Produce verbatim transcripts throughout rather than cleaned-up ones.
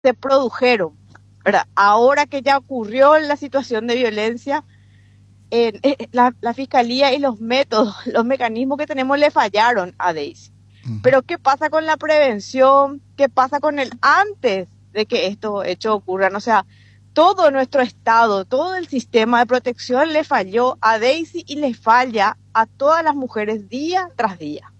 se produjeron, ¿verdad? Ahora que ya ocurrió la situación de violencia, eh, eh, la, la fiscalía y los métodos, los mecanismos que tenemos le fallaron a Daisy. Uh-huh. Pero ¿qué pasa con la prevención? ¿Qué pasa con el antes de que estos hechos ocurran? O sea, todo nuestro Estado, todo el sistema de protección le falló a Daisy y le falla a todas las mujeres día tras día.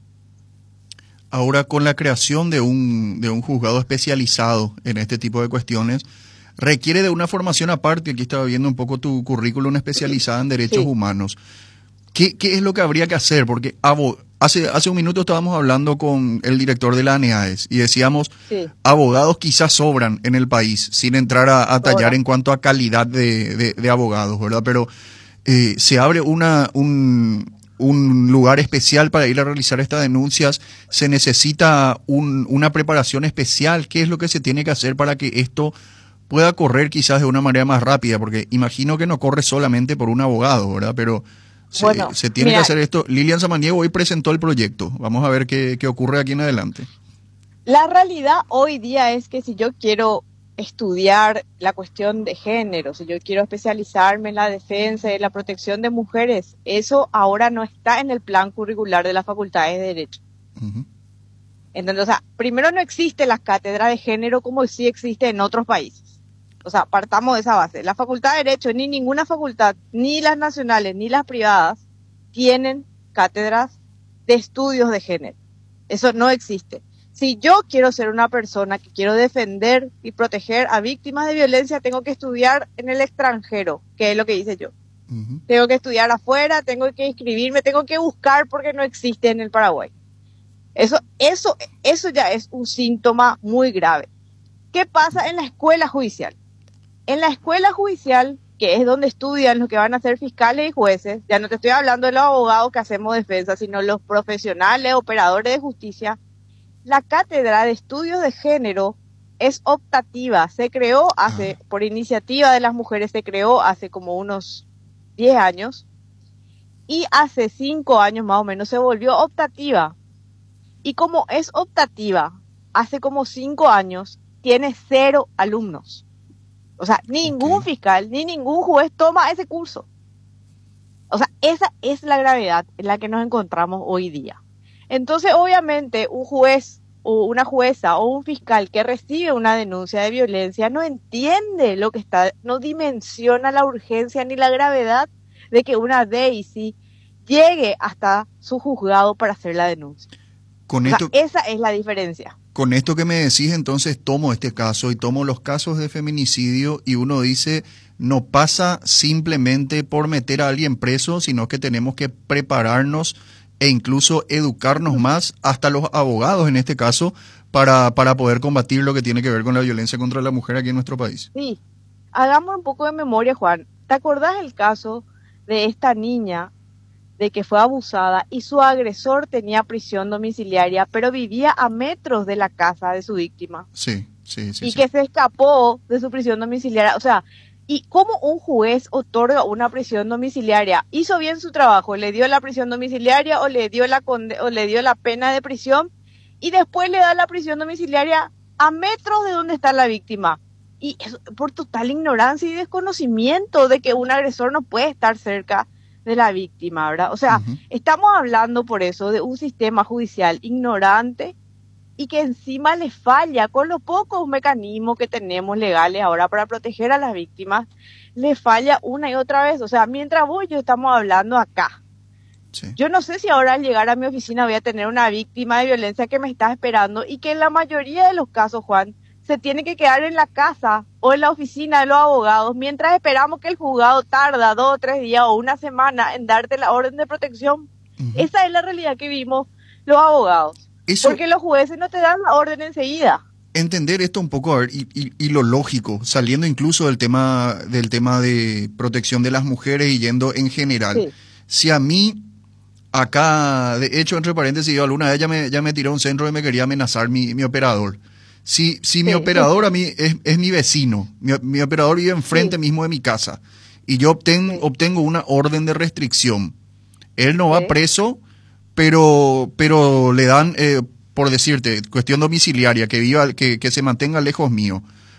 Ahora, con la creación de un, de un juzgado especializado en este tipo de cuestiones, requiere de una formación aparte. Aquí estaba viendo un poco tu currículum especializada en derechos sí. humanos. ¿Qué, ¿Qué es lo que habría que hacer? Porque abo, hace, hace un minuto estábamos hablando con el director de la ANEAES y decíamos, sí. abogados quizás sobran en el país, sin entrar a, a tallar en cuanto a calidad de, de, de abogados, ¿verdad? Pero eh, se abre una... un un lugar especial para ir a realizar estas denuncias, se necesita un, una preparación especial. ¿Qué es lo que se tiene que hacer para que esto pueda correr quizás de una manera más rápida? Porque imagino que no corre solamente por un abogado, ¿verdad? Pero se, bueno, se tiene mira, que hacer esto. Lilian Samaniego hoy presentó el proyecto. Vamos a ver qué, qué ocurre aquí en adelante. La realidad hoy día es que si yo quiero estudiar la cuestión de género, si yo quiero especializarme en la defensa y la protección de mujeres, eso ahora no está en el plan curricular de las facultades de Derecho. Uh-huh. Entonces, o sea, primero no existe la cátedra de género como sí existe en otros países. O sea, partamos de esa base. La facultad de Derecho, ni ninguna facultad, ni las nacionales, ni las privadas, tienen cátedras de estudios de género. Eso no existe. Si yo quiero ser una persona que quiero defender y proteger a víctimas de violencia, tengo que estudiar en el extranjero, que es lo que hice yo. Uh-huh. Tengo que estudiar afuera, tengo que inscribirme, tengo que buscar porque no existe en el Paraguay. Eso, eso, eso ya es un síntoma muy grave. ¿Qué pasa en la escuela judicial? En la escuela judicial, que es donde estudian los que van a ser fiscales y jueces, ya no te estoy hablando de los abogados que hacemos defensa, sino los profesionales, operadores de justicia. La cátedra de estudios de género es optativa, se creó hace, ah. por iniciativa de las mujeres, se creó hace como unos diez años y hace cinco años más o menos se volvió optativa. Y como es optativa, hace como cinco años, tiene cero alumnos. O sea, ningún okay. fiscal ni ningún juez toma ese curso. O sea, esa es la gravedad en la que nos encontramos hoy día. Entonces, obviamente, un juez o una jueza o un fiscal que recibe una denuncia de violencia no entiende lo que está, no dimensiona la urgencia ni la gravedad de que una Daisy llegue hasta su juzgado para hacer la denuncia. Con o esto, sea, esa es la diferencia. Con esto que me decís, entonces tomo este caso y tomo los casos de feminicidio y uno dice, no pasa simplemente por meter a alguien preso, sino que tenemos que prepararnos e incluso educarnos más, hasta los abogados en este caso, para, para poder combatir lo que tiene que ver con la violencia contra la mujer aquí en nuestro país. Sí, hagamos un poco de memoria, Juan. ¿Te acordás el caso de esta niña de que fue abusada y su agresor tenía prisión domiciliaria, pero vivía a metros de la casa de su víctima? Sí, sí, sí. Y sí. que se escapó de su prisión domiciliaria. O sea, ¿y cómo un juez otorga una prisión domiciliaria? ¿Hizo bien su trabajo? ¿Le dio la prisión domiciliaria o le dio la conde- o le dio la pena de prisión? Y después le da la prisión domiciliaria a metros de donde está la víctima. Y eso, por total ignorancia y desconocimiento de que un agresor no puede estar cerca de la víctima, ¿verdad? O sea, uh-huh. estamos hablando por eso de un sistema judicial ignorante y que encima le falla con los pocos mecanismos que tenemos legales ahora para proteger a las víctimas, le falla una y otra vez. O sea, mientras vos y yo estamos hablando acá, sí. yo no sé si ahora al llegar a mi oficina voy a tener una víctima de violencia que me está esperando y que en la mayoría de los casos, Juan, se tiene que quedar en la casa o en la oficina de los abogados mientras esperamos que el juzgado tarda dos o tres días o una semana en darte la orden de protección. Uh-huh. Esa es la realidad que vimos los abogados. Eso, porque los jueces no te dan la orden enseguida. Entender esto un poco, a ver, y, y, y lo lógico, saliendo incluso del tema del tema de protección de las mujeres y yendo en general. Sí. Si a mí, acá, de hecho, entre paréntesis, yo alguna vez ya me, ya me tiró a un centro y me quería amenazar mi, mi operador. Si, si sí, mi operador sí. a mí es, es mi vecino, mi, mi operador vive enfrente sí. mismo de mi casa, y yo obtengo, sí. obtengo una orden de restricción, él no va sí. preso, pero pero le dan, eh, por decirte, cuestión domiciliaria, que viva, que, que se mantenga lejos mío.